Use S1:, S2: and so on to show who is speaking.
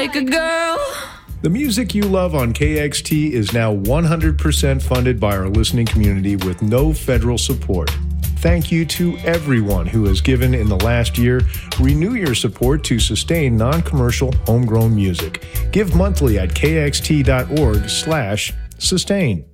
S1: like a girl.
S2: The music you love on KXT is now 100% funded by our listening community with no federal support. Thank you to everyone who has given in the last year. Renew your support to sustain non-commercial homegrown music. Give monthly at kxt.org/sustain.